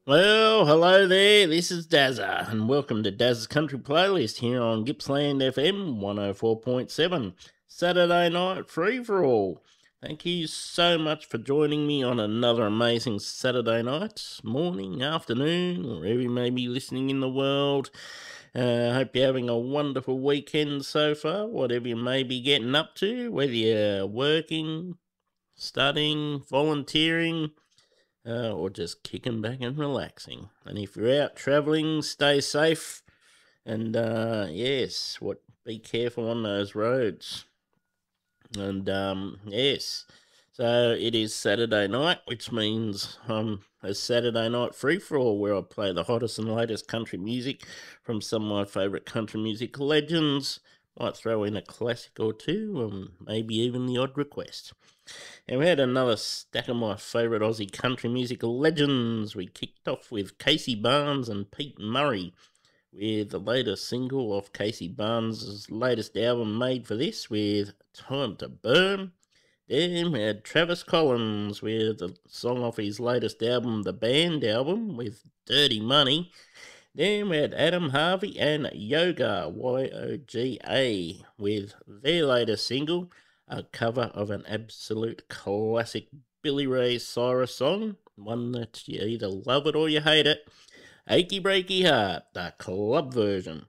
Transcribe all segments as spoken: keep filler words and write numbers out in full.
Well, hello there. This is Dazza, and welcome to Dazza's Country Playlist here on Gippsland F M one oh four point seven, Saturday night free for all. Thank you so much for joining me on another amazing Saturday night, morning, afternoon, wherever you may be listening in the world. I uh, hope you're having a wonderful weekend so far, whatever you may be getting up to, whether you're working, studying, volunteering, uh, or just kicking back and relaxing. And if you're out travelling, stay safe. And uh, yes, what be careful on those roads. And um, yes, so it is Saturday night, which means um, a Saturday night free for all where I play the hottest and latest country music from some of my favourite country music legends. Might throw in a classic or two, and maybe even the odd request. And we had another stack of my favourite Aussie country music legends. We kicked off with Casey Barnes and Pete Murray with the latest single off Casey Barnes' latest album Made for This with Time to Burn. Then we had Travis Collins with the song off his latest album, The Band album, with Dirty Money. Then we had Adam Harvey and Yoga, Y O G A, with their latest single, a cover of an absolute classic Billy Ray Cyrus song, one that you either love it or you hate it, Achy Breaky Heart, the club version.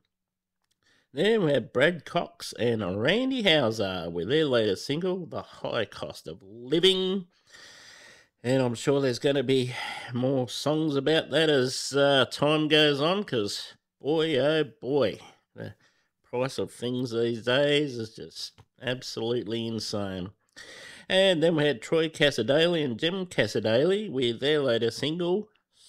Then we have Brad Cox and Randy Houser with their latest single, The High Cost of Living. And I'm sure there's going to be more songs about that as uh, time goes on, because boy, oh boy, the price of things these days is just absolutely insane. And then we had Troy Cassadaly and Jim Cassadaly with their latest single,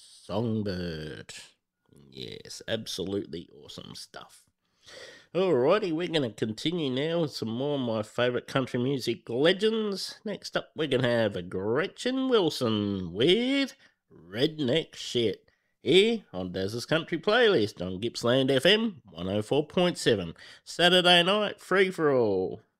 Songbird. Yes, absolutely awesome stuff. Alrighty, we're going to continue now with some more of my favourite country music legends. Next up, we're going to have Gretchen Wilson with Redneck Shit here on Daz's Country Playlist on Gippsland F M one oh four point seven. Saturday night, free for all.